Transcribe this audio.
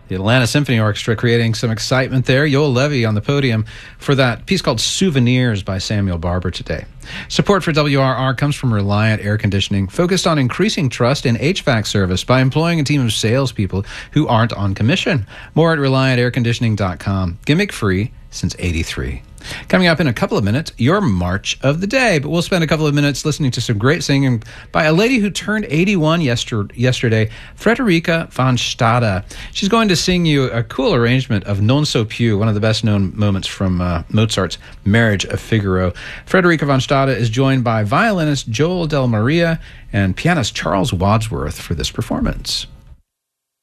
The Atlanta Symphony Orchestra creating some excitement there. Yoel Levy on the podium for that piece called Souvenirs by Samuel Barber today. Support for WRR comes from Reliant Air Conditioning, focused on increasing trust in HVAC service by employing a team of salespeople who aren't on commission. More at ReliantAirConditioning.com. Gimmick free since '83. Coming up in a couple of minutes, your March of the Day. But we'll spend a couple of minutes listening to some great singing by a lady who turned 81 yesterday, Frederica von Stade. She's going to sing you a cool arrangement of Non so più, one of the best-known moments from Mozart's Marriage of Figaro. Frederica von Stade is joined by violinist Joel Del Maria and pianist Charles Wadsworth for this performance.